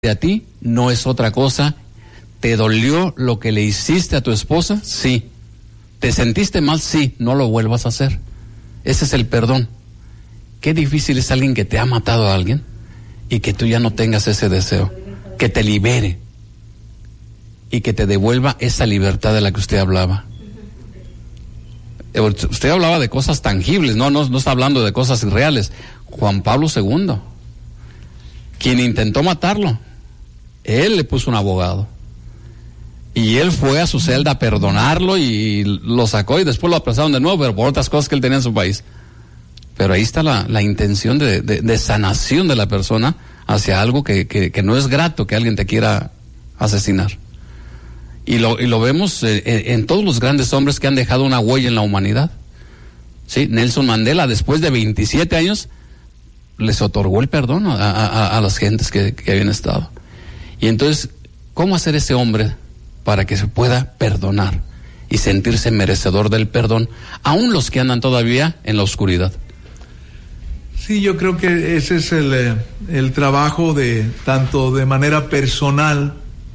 a ti no es otra cosa. ¿Te dolió lo que le hiciste a tu esposa? Sí. ¿Te sentiste mal? Sí. No lo vuelvas a hacer. Ese es el perdón. Qué difícil es alguien que te ha matado a alguien y que tú ya no tengas ese deseo, que te libere y que te devuelva esa libertad de la que usted hablaba. Usted hablaba de cosas tangibles, no está hablando de cosas irreales. Juan Pablo II, quien intentó matarlo, él le puso un abogado y él fue a su celda a perdonarlo y lo sacó y después lo apresaron de nuevo, pero por otras cosas que él tenía en su país. Pero ahí está la intención de sanación de la persona hacia algo que no es grato que alguien te quiera asesinar. Y lo vemos en todos los grandes hombres que han dejado una huella en la humanidad. Sí, Nelson Mandela, después de 27 años, les otorgó el perdón a las gentes que habían estado. Y entonces, ¿cómo hacer ese hombre para que se pueda perdonar y sentirse merecedor del perdón, aún los que andan todavía en la oscuridad? Sí, yo creo que ese es el trabajo tanto de manera personal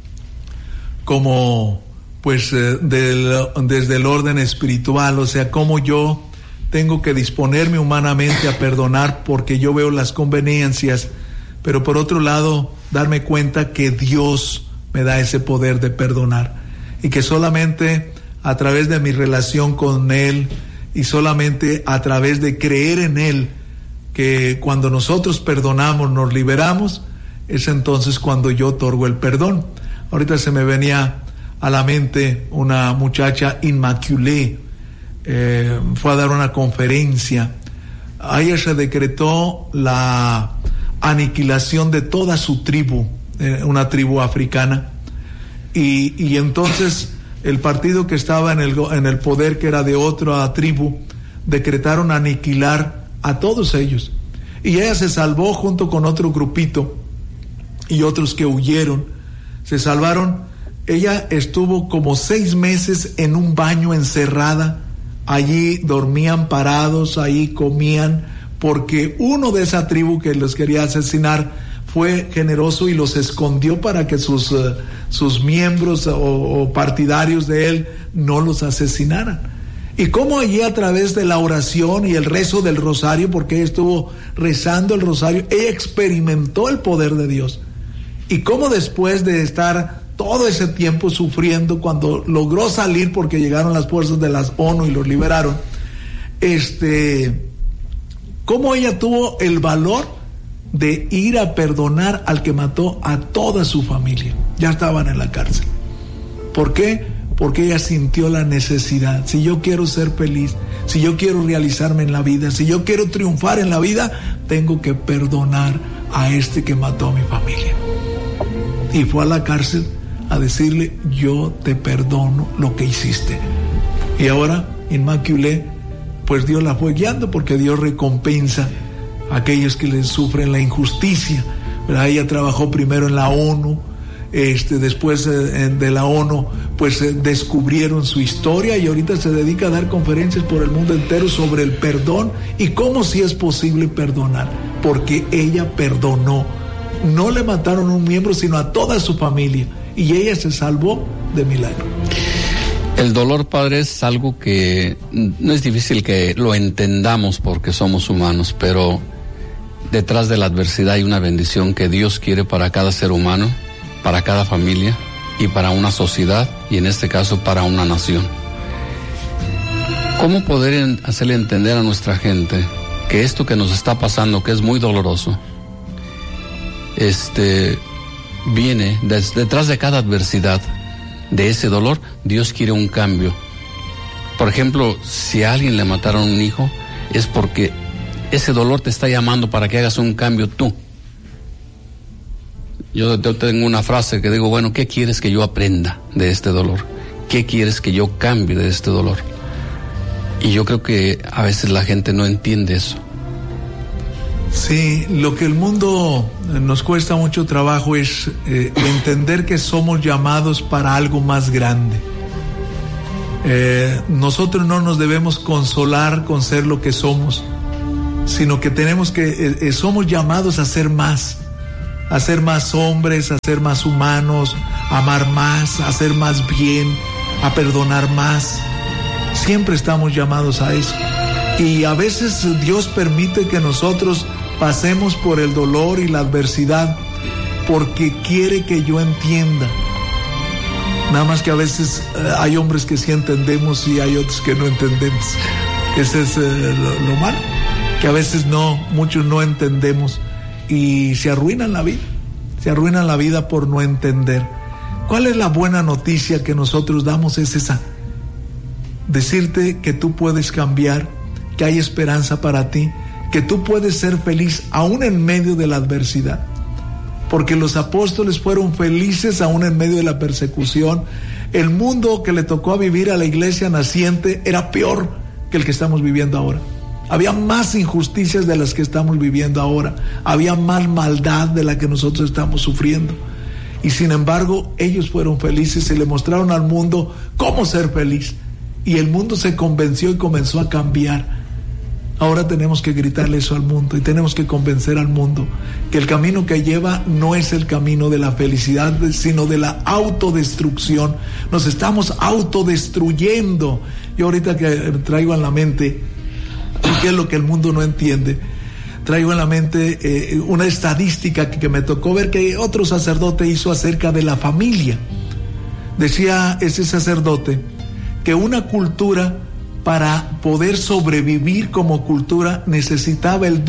como pues desde el orden espiritual, o sea, cómo yo tengo que disponerme humanamente a perdonar porque yo veo las conveniencias, pero por otro lado darme cuenta que Dios me da ese poder de perdonar y que solamente a través de mi relación con Él y solamente a través de creer en Él, que cuando nosotros perdonamos, nos liberamos, es entonces cuando yo otorgo el perdón. Ahorita se me venía a la mente una muchacha Immaculée, fue a dar una conferencia. A ella se decretó la aniquilación de toda su tribu, una tribu africana, y entonces el partido que estaba en el poder, que era de otra tribu, decretaron aniquilar a todos ellos, y ella se salvó junto con otro grupito y otros que huyeron, se salvaron. Ella estuvo como 6 meses en un baño encerrada, allí dormían parados, ahí comían, porque uno de esa tribu que los quería asesinar fue generoso y los escondió para que sus miembros o partidarios de él no los asesinaran. Y cómo allí a través de la oración y el rezo del rosario, porque ella estuvo rezando el rosario, ella experimentó el poder de Dios. Y cómo después de estar todo ese tiempo sufriendo, cuando logró salir porque llegaron las fuerzas de las ONU y los liberaron, cómo ella tuvo el valor de ir a perdonar al que mató a toda su familia. Ya estaban en la cárcel. ¿Por qué? Porque ella sintió la necesidad. Si yo quiero ser feliz, si yo quiero realizarme en la vida, si yo quiero triunfar en la vida, tengo que perdonar a este que mató a mi familia. Y fue a la cárcel a decirle: yo te perdono lo que hiciste. Y ahora Immaculée, pues Dios la fue guiando, porque Dios recompensa a aquellos que les sufren la injusticia. ¿Verdad? Ella trabajó primero en la ONU, después de la ONU pues descubrieron su historia, y ahorita se dedica a dar conferencias por el mundo entero sobre el perdón y cómo sí es posible perdonar, porque ella perdonó. No le mataron a un miembro, sino a toda su familia, y ella se salvó de milagro. El dolor, padre, es algo que no es difícil que lo entendamos porque somos humanos, pero detrás de la adversidad hay una bendición que Dios quiere para cada ser humano, para cada familia y para una sociedad, y en este caso para una nación. ¿Cómo poder hacerle entender a nuestra gente que esto que nos está pasando, que es muy doloroso, viene detrás de cada adversidad, de ese dolor, Dios quiere un cambio? Por ejemplo, si a alguien le mataron un hijo, es porque ese dolor te está llamando para que hagas un cambio tú. Yo tengo una frase que digo: bueno, ¿qué quieres que yo aprenda de este dolor? ¿Qué quieres que yo cambie de este dolor? Y yo creo que a veces la gente no entiende eso. Sí, lo que el mundo nos cuesta mucho trabajo es entender que somos llamados para algo más grande. Nosotros no nos debemos consolar con ser lo que somos, sino que somos llamados a ser más, a ser más hombres, a ser más humanos, a amar más, a hacer más bien, a perdonar más. Siempre estamos llamados a eso. Y a veces Dios permite que nosotros pasemos por el dolor y la adversidad porque quiere que yo entienda. Nada más que a veces hay hombres que sí entendemos y hay otros que no entendemos. Ese es lo malo, que a veces muchos no entendemos y se arruinan la vida por no entender. ¿Cuál es la buena noticia que nosotros damos? Es esa: decirte que tú puedes cambiar, que hay esperanza para ti, que tú puedes ser feliz aún en medio de la adversidad. Porque los apóstoles fueron felices aún en medio de la persecución. El mundo que le tocó a vivir a la iglesia naciente era peor que el que estamos viviendo ahora. Había más injusticias de las que estamos viviendo ahora. Había más maldad de la que nosotros estamos sufriendo. Y sin embargo, ellos fueron felices y le mostraron al mundo cómo ser feliz. Y el mundo se convenció y comenzó a cambiar. Ahora tenemos que gritarle eso al mundo y tenemos que convencer al mundo que el camino que lleva no es el camino de la felicidad, sino de la autodestrucción. Nos estamos autodestruyendo. Yo ahorita que traigo en la mente qué es lo que el mundo no entiende, traigo en la mente una estadística que me tocó ver que otro sacerdote hizo acerca de la familia. Decía ese sacerdote que una cultura, para poder sobrevivir como cultura, necesitaba el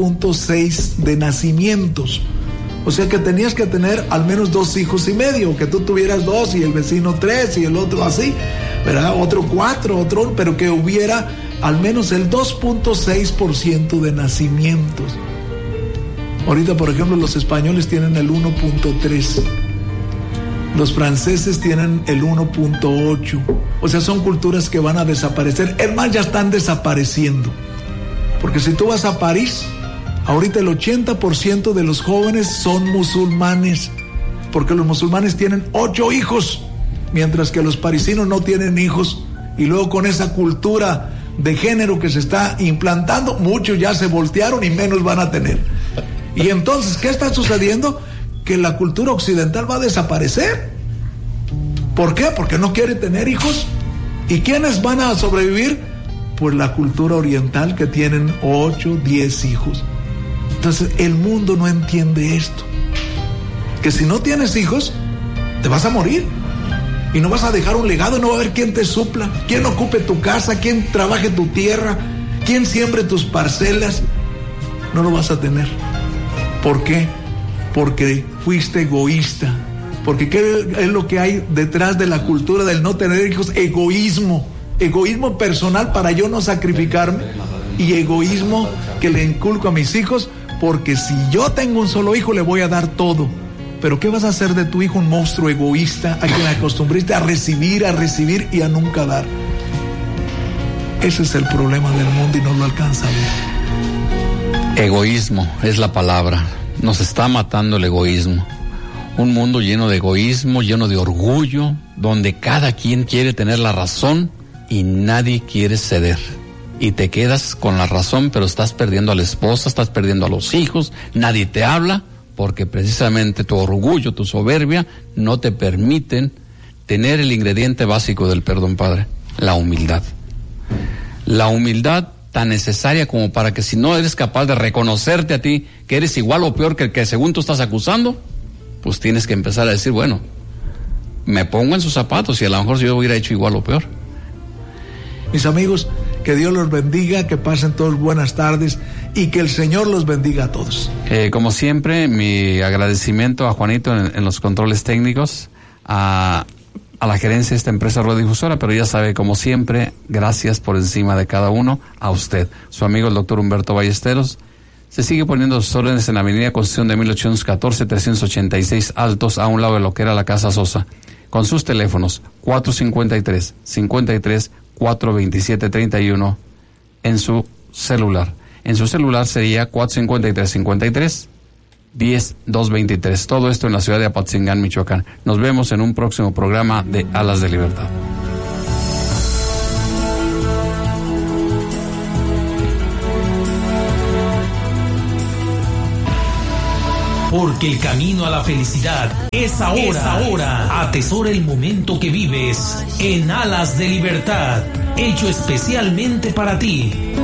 2.6 de nacimientos. O sea que tenías que tener al menos 2 hijos y medio, que tú tuvieras 2 y el vecino 3 y el otro así, ¿verdad? Otro 4, pero que hubiera al menos el 2.6% de nacimientos. Ahorita, por ejemplo, los españoles tienen el 1.3. Los franceses tienen el 1.8. O sea, son culturas que van a desaparecer. Es más, ya están desapareciendo. Porque si tú vas a París, ahorita el 80% de los jóvenes son musulmanes. Porque los musulmanes tienen 8 hijos, mientras que los parisinos no tienen hijos. Y luego con esa cultura de género que se está implantando, muchos ya se voltearon y menos van a tener. Y entonces, ¿qué está sucediendo? Que la cultura occidental va a desaparecer. ¿Por qué? Porque no quiere tener hijos. ¿Y quiénes van a sobrevivir? Pues la cultura oriental, que tienen 8, 10 hijos. Entonces el mundo no entiende esto, que si no tienes hijos te vas a morir y no vas a dejar un legado. No va a haber quien te supla, quien ocupe tu casa, quien trabaje tu tierra, quien siembre tus parcelas. No lo vas a tener. ¿Por qué? Porque fuiste egoísta. Porque ¿qué es lo que hay detrás de la cultura del no tener hijos? Egoísmo. Egoísmo personal para yo no sacrificarme, y egoísmo que le inculco a mis hijos, porque si yo tengo un solo hijo le voy a dar todo. Pero ¿qué vas a hacer de tu hijo? Un monstruo egoísta a quien acostumbriste a recibir y a nunca dar. Ese es el problema del mundo y no lo alcanza a ver. Egoísmo es la palabra. Nos está matando el egoísmo. Un mundo lleno de egoísmo, lleno de orgullo, donde cada quien quiere tener la razón y nadie quiere ceder. Y te quedas con la razón, pero estás perdiendo a la esposa, estás perdiendo a los hijos, nadie te habla, porque precisamente tu orgullo, tu soberbia, no te permiten tener el ingrediente básico del perdón, Padre: la humildad. La humildad tan necesaria como para que, si no eres capaz de reconocerte a ti que eres igual o peor que el que según tú estás acusando, pues tienes que empezar a decir, bueno, me pongo en sus zapatos y a lo mejor yo hubiera hecho igual o peor. Mis amigos, que Dios los bendiga, que pasen todos buenas tardes y que el Señor los bendiga a todos. Como siempre, mi agradecimiento a Juanito en los controles técnicos, a la gerencia de esta empresa radiodifusora, pero ya sabe, como siempre, gracias por encima de cada uno a usted. Su amigo el doctor Humberto Ballesteros se sigue poniendo sus órdenes en la avenida Constitución de 1814, 386 Altos, a un lado de lo que era la Casa Sosa, con sus teléfonos 453-53, 427-31 en su celular. En su celular sería 453-53-10-223. Todo esto en la ciudad de Apatzingán, Michoacán. Nos vemos en un próximo programa de Alas de Libertad. porque el camino a la felicidad es ahora. Atesora el momento que vives en Alas de Libertad, hecho especialmente para ti.